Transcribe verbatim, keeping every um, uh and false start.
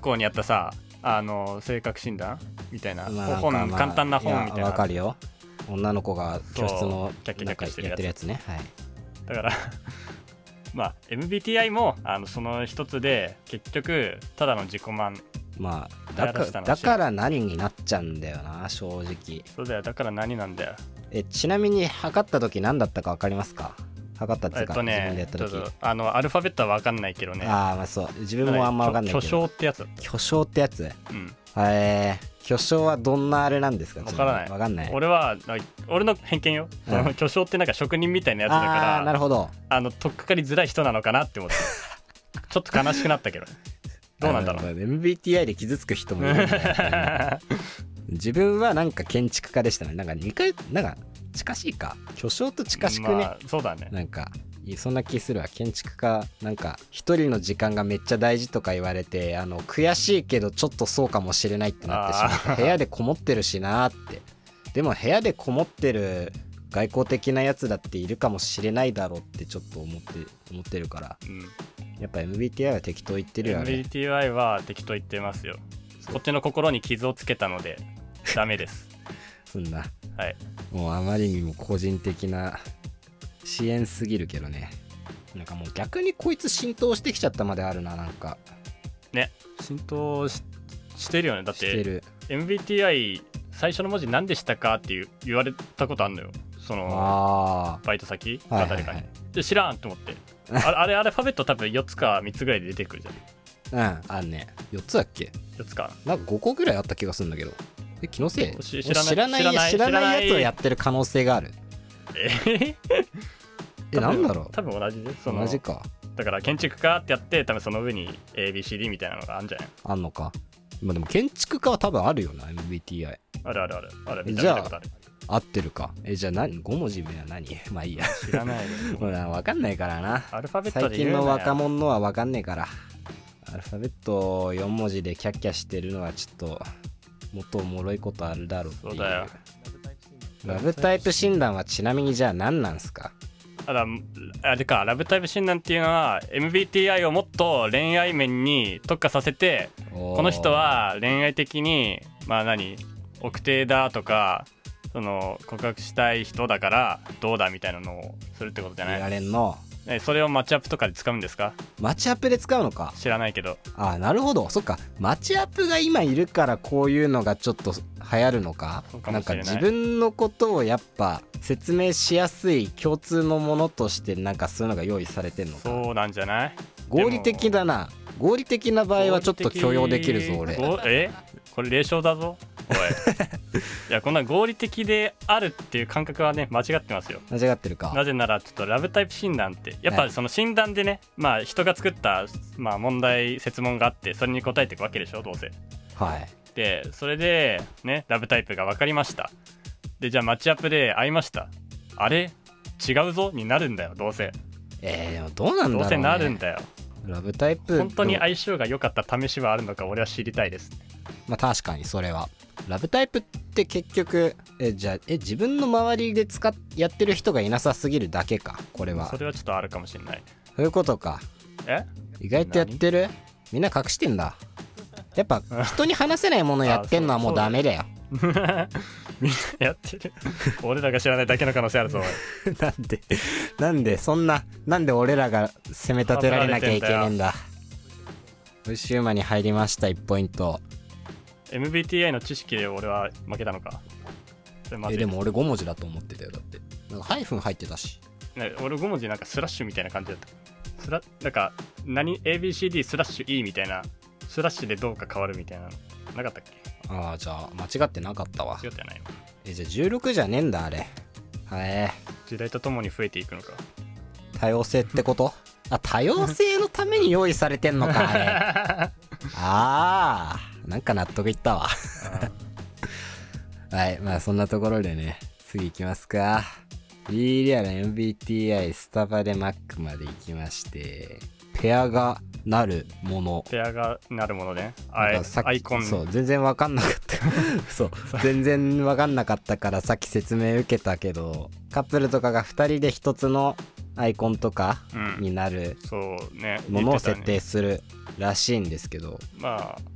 校にあったさ、あの性格診断みたいな、 まあ、 本、 なんかまあ簡単な本みたいな。 わかるよ。女の子が教室のキャッキャキャッなんかキャしてるやつやってるやつね。はい。 だからまあ エムビーティーアイ もあのその一つで結局ただの自己満。 まあだかだから何になっちゃうんだよな、正直。 そうだよ、だから何なんだよ。 えちなみに測った時何だったか分かりますか？測ったっていうか、 えっとね、 自分でやった時。 ちょっとあのアルファベットは分かんないけどね。 ああまあそう、自分もあんま分かんないけど。 巨匠ってやつ。 巨匠ってやつ。 うん。 えー、巨匠はどんなあれなんですか？ 分からない。 分かんない。 俺は俺の偏見よ。 うん、 その巨匠ってなんか職人みたいなやつだから。 あなるほど。 あの取っかかりづらい人なのかなって思って。ちょっと悲しくなったけど。どうなんだろう。 エムビーティーアイ で傷つく人もいるんだよ自分はなんか建築家でしたね。なんかにかいなんか近しいか、巨匠と近しくね、まあ、そうだね。 なんかそんな気するわ。建築家なんか一人の時間がめっちゃ大事とか言われて、あの悔しいけどちょっとそうかもしれないってなってしまって、部屋でこもってるしなーって。でも部屋でこもってる外交的なやつだっているかもしれないだろうってちょっと思って思ってるから、うん、やっぱ エムビーティーアイ は適当言ってるよね。 エムビーティーアイ は適当言ってますよ。こっちの心に傷をつけたのでダメですそんな、 はい、 もうあまりにも個人的な支援すぎるけどね。なんかもう逆にこいつ浸透してきちゃったまであるな。なんかね、浸透 し, してるよね。だってしてる。 エムビーティーアイ 最初の文字何でしたかっていう言われたことあんのよ、そのあバイト先か誰かに、はいはいはい、で知らんと思ってあ, あれアルファベット多分よっつかみっつぐらいで出てくるじゃん。うん、あんね。よっつだっけ？よっつかな。なんかごこぐらいあった気がするんだけど。え、気のせい？知らない知らない知らない知らないやつをやってる可能性がある。ええ、なんだろう。 多分同じで、その同じか。 だから建築家ってやって多分その上に エービーシーディー みたいなのがあるんじゃない？ あんのか。まあでも建築家は多分あるよな エムビーティーアイ。 あるあるあるある。 じゃあ合ってるか。えじゃあ何ご文字目は何？まあいいや。 知らないで。 ほら分かんないからな。 アルファベットで言うなよ。 最近の若者のは分かんねえから。アルファベットよん文字でキャッキャしてるのはちょっともっとおもろいことあるだろうっていう。 そうだよ。 ラブタイプ診断はちなみにじゃあ何なんすか？ あらあれか、ラブタイプ診断っていうのは エムビーティーアイ をもっと恋愛面に特化させて、この人は恋愛的にまあ何奥手だとか、その告白したい人だからどうだみたいなのをするってことじゃない？ 言われんの。 それをマッチアップとかで使うんですか？ マッチアップで使うのか知らないけど。 ああなるほど。そっか、マッチアップが今いるからこういうのがちょっと流行るのか。 そうかもしれない。 なんか自分のことをやっぱ説明しやすい共通のものとしてなんかそういうのが用意されてんのか。 そうなんじゃない？ 合理的だな。合理的な場合はちょっと許容できるぞ俺。 えこれ霊障だぞおいいやこんな合理的であるっていう感覚はね間違ってますよ。 間違ってるか。 なぜならちょっとラブタイプ診断ってやっぱその診断でね、まあ人が作った、まあ、問題設問があってそれに答えていくわけでしょどうせ。 はいでそれでねラブタイプが分かりました。でじゃあマッチアップで会いました。あれ違うぞになるんだよどうせ。 えー、でもどうなんだろうね。 どうせなるんだよ。 ラブタイプ本当に相性が良かった試しはあるのか俺は知りたいです。 まあ確かにそれは。ラブタイプって結局えじゃあえ自分の周りで使っやってる人がいなさすぎるだけかこれは。 それはちょっとあるかもしれない。 そういうことか。 え意外とやってる？みんな隠してんだ。やっぱ人に話せないものやってんのはもうダメだよみんなやってる俺らが知らないだけの可能性あるぞなんでなんでそんななんで俺らが責め立てられなきゃいけねえんだ。ブッシューマに入りましたいちポイント。 エムビーティーアイ の知識で俺は負けたのか。 えでも俺ご文字だと思ってたよ。だってなんかハイフン入ってたし、 ね、俺ご文字なんかスラッシュみたいな感じだった。スラなんか何 エービーシーディー スラッシュ E みたいなスラッシュでどうか変わるみたいなのなかったっけ？ ああじゃあ間違ってなかったわ。 間違ってないわ。 えじゃあじゅうろくじゃねえんだあれ。はい時代とともに増えていくのか。 多様性ってことあ多様性のために用意されてんのかあれあーなんか納得いったわはいまあそんなところでね次行きますか。 B リアル エムビーティーアイ スタバで Mac まで行きまして、ペアがなるものペアがなるものね。アイ、アイコン。 そう全然分かんなかったそう全然分かんなかったからさっき説明受けたけど、カップルとかがふたりでひとつのアイコンとかになるものを設定するらしいんですけど、 まあ